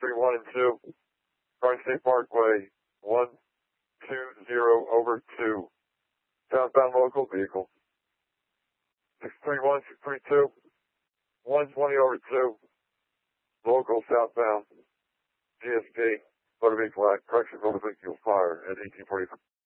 1 and 2, Garden State Parkway, 120 over 2. Southbound local vehicle. 631, 632, 120 over 2. Local southbound. GSP, motor vehicle act, correction, motor vehicle fire at 1845.